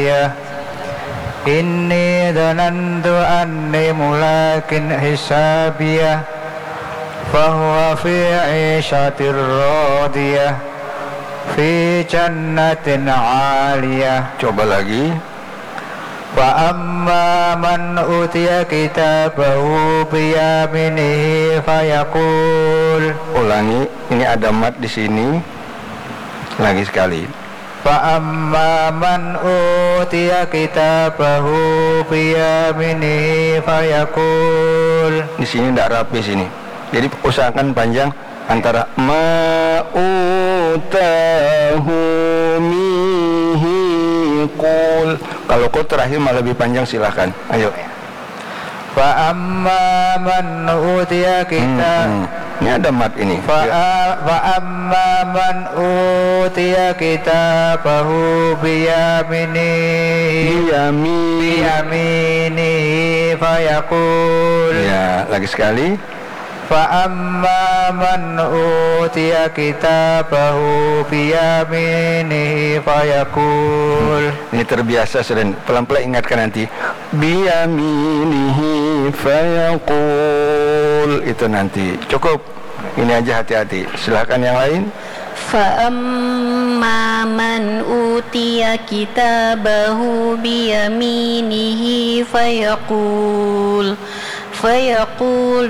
راضية إني ظننت أني ملاق حسابيه فهو في عيشة راضية في جنة عالية. Coba lagi. فأما من أوتي كتابه بيمينه فيقول. Ulangi, ini ada mat di sini. Lagi sekali. فأما من أوتي كتابه بيمينه فيقول. Di sini tidak rapi sini. Jadi usahakan panjang antara ma'utahu mihikul. Kalau kau terakhir malah lebih panjang, silahkan. Ayo. Fa'amma man utiya kitab. Ini ada mat ini. Fa'amma man utiya kitabahu biyaminihi fayaqul. Ya, lagi sekali. Fa'amma man utiya kitabahu biyaminihi fayaqul. Ini terbiasa, sering pelan-pelan ingatkan nanti. Biyaminihi fayaqul. Itu nanti. Cukup. Ini aja, hati-hati. Silahkan yang lain. فَأَمَّا مَنْ أُوتِيَ كِتَابَهُ بِيَمِينِهِ فَيَقُولُ